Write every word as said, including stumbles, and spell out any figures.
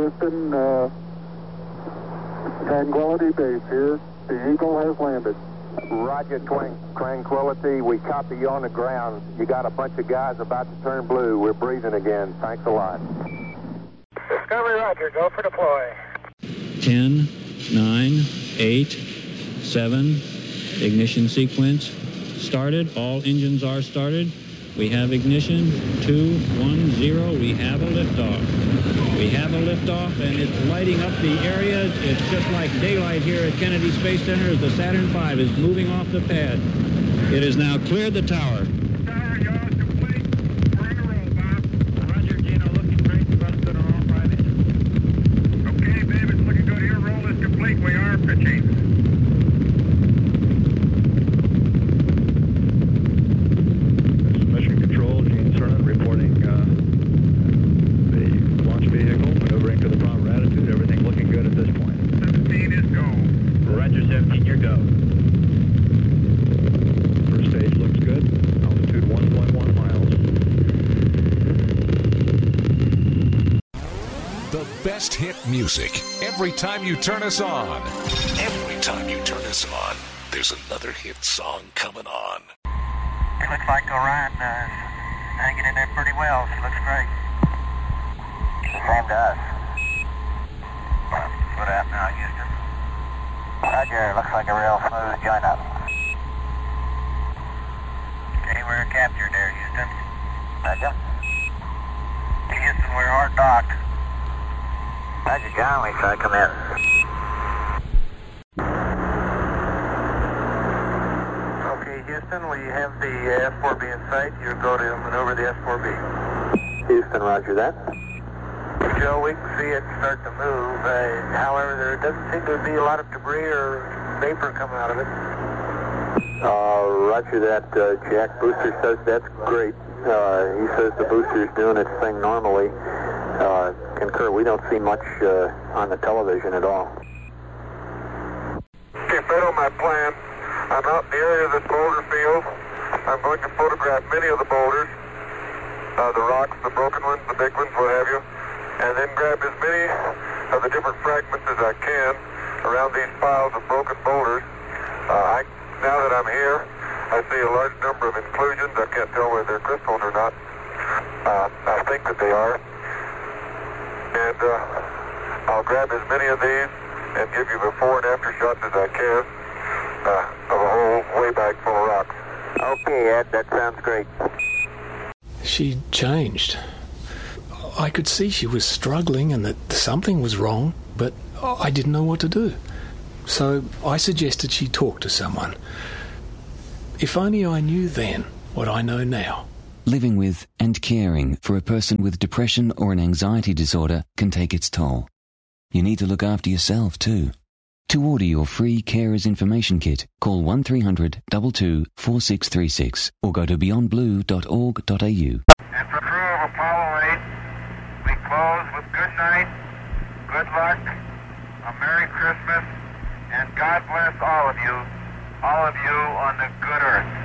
Houston, uh, Tranquility Base here. The Eagle has landed. Roger, Twin Tranquility. We copy you on the ground. You got a bunch of guys about to turn blue. We're breathing again. Thanks a lot. Discovery, Roger. Go for deploy. ten, nine, eight, seven. Ignition sequence started. All engines are started. We have ignition. Two, one, zero. We have a liftoff. We have a liftoff, and it's lighting up the area. It's just like daylight here at Kennedy Space Center as the Saturn five is moving off the pad. It has now cleared the tower. Tower, yaw is complete. We're in a roll, Bob. Roger, Gino. Looking great. The run's good on all five engines. Okay, babe. It's looking good. Your roll is complete. We are pitching. Best hit music every time you turn us on. Every time you turn us on, there's another hit song coming on. It looks like Orion uh, is hanging in there pretty well. She looks great. Same to us. What out now, Houston? Roger, looks like a real smooth join up. Okay, we're captured there, Houston. Roger. Houston, we're hard docked. Roger, John, we try to come in. Okay, Houston, we have the S four B in sight. You go to maneuver the S four B. Houston, roger that. Joe, we can see it start to move. Uh, however, there doesn't seem to be a lot of debris or vapor coming out of it. Uh, roger that, uh, Jack. Booster says that's great. Uh, he says the booster's doing its thing normally. Uh, concur, we don't see much uh, on the television at all. Okay, Fred, on my plan, I'm out in the area of this boulder field. I'm going to photograph many of the boulders, uh, the rocks, the broken ones, the big ones, what have you, and then grab as many of the different fragments as I can around these piles of broken boulders. Uh, I, now that I'm here, I see a large number of inclusions. I can't tell whether they're crystals or not. Uh, I think that they are. And uh, I'll grab as many of these and give you before and after shots as I can uh, of a whole way bag full of rocks. Okay, Ed, that sounds great. She changed. I could see she was struggling and that something was wrong, but I didn't know what to do. So I suggested she talk to someone. If only I knew then what I know now. Living with and caring for a person with depression or an anxiety disorder can take its toll. You need to look after yourself too. To order your free Carers Information Kit, call one three hundred, two two, four six three six or go to beyond blue dot org dot a u. And for crew of Apollo eight, we close with good night, good luck, a Merry Christmas, and God bless all of you, all of you on the good earth.